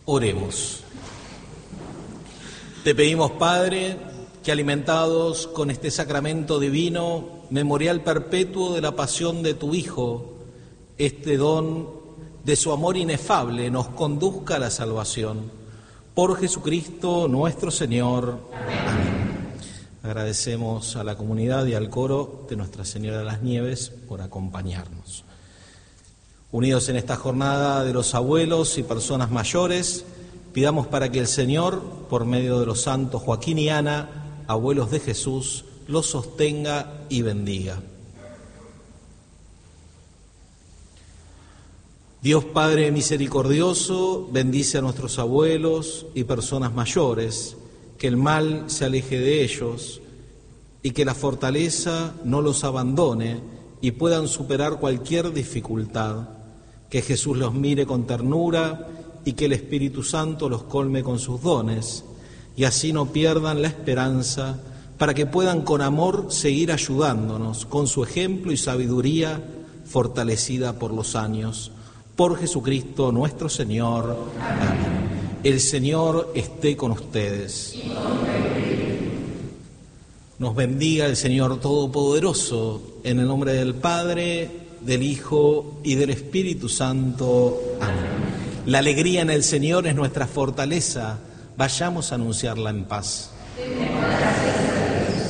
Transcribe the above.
Oremos. Te pedimos, Padre, que alimentados con este sacramento divino, memorial perpetuo de la pasión de tu Hijo, este don de su amor inefable nos conduzca a la salvación. Por Jesucristo nuestro Señor. Amén. Agradecemos a la comunidad y al coro de Nuestra Señora de las Nieves por acompañarnos. Unidos en esta jornada de los abuelos y personas mayores, pidamos para que el Señor, por medio de los santos Joaquín y Ana, abuelos de Jesús, los sostenga y bendiga. Dios Padre misericordioso, bendice a nuestros abuelos y personas mayores, que el mal se aleje de ellos y que la fortaleza no los abandone y puedan superar cualquier dificultad. Que Jesús los mire con ternura y que el Espíritu Santo los colme con sus dones, y así no pierdan la esperanza, para que puedan con amor seguir ayudándonos, con su ejemplo y sabiduría fortalecida por los años. Por Jesucristo nuestro Señor. Amén. El Señor esté con ustedes. Nos bendiga el Señor Todopoderoso, en el nombre del Padre, del Hijo y del Espíritu Santo. Amén. La alegría en el Señor es nuestra fortaleza. Vayamos a anunciarla en paz.